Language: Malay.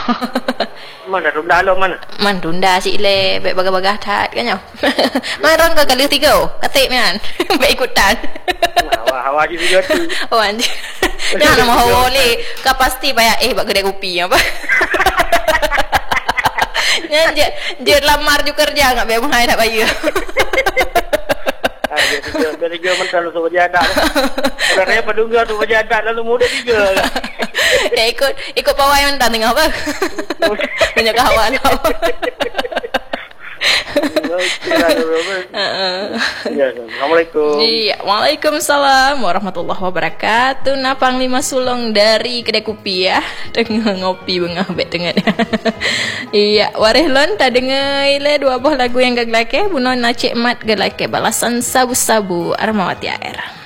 Mana runda lo mana? Man runda si le baik bagah-bagah tat kan yo. Man ron ke kali 3 katik man. Baik ikutan. Hawa juga tu. Oh anjir. Jangan nama hawa le. Ka pasti bayar bak kedai kopi apa. Dia lamar juga kerja enggak bayar mahal tak bayar. Dia tiga mentah lu tu jadat. Orang raya pedungga tu jadat lalu muda tiga. Dia ikut pawai mentah tengah apa? Banyak kawan. Assalamualaikum. Iya, waalaikumsalam warahmatullahi wabarakatuh. Napang 5 sulung dari kedai kopi ya. Tengah ngopi bengah bet tengah. Iya, warehlon tak dengar ile 2 buah lagu yang gaglake bunon nacik mat gaglake balasan sabu-sabu Armawati Air.